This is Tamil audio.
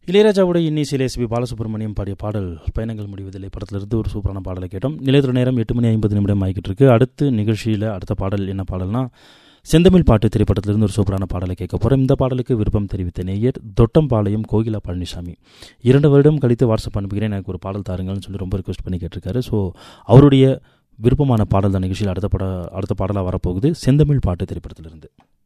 இளையராஜாவுடைய இன்னிசையில் எஸ்பி பாலசுப்ரமணியம் பாடிய பாடல் பயணங்கள் முடிவதில்லை படத்திலிருந்து ஒரு சூப்பரான பாடலை கேட்டோம். நிலையத்துற நேரம் 8:50 ஆகிக்கிட்டு இருக்கு. அடுத்த நிகழ்ச்சியில் அடுத்த பாடல் என்ன பாடல்னா செந்தமிழ் பாட்டு திரைப்படத்திலிருந்து ஒரு சூப்பரான பாடலை கேட்க போகிறோம். இந்த பாடலுக்கு விருப்பம் தெரிவித்த நேயர் தொட்டம்பாளையம் கோகிலா பழனிசாமி 2 வருடம் கழித்து வாட்ஸ்அப் அனுப்புகிறேன், எனக்கு ஒரு பாடல் தாருங்கள்னு சொல்லி ரொம்ப ரிக்வெஸ்ட் பண்ணி கேட்டிருக்காரு. ஸோ அவருடைய விருப்பமான பாடல் தான் நிகழ்ச்சியில் அடுத்த பாடலாக வரப்போகுது செந்தமிழ் பாட்டு திரைப்படத்திலிருந்து.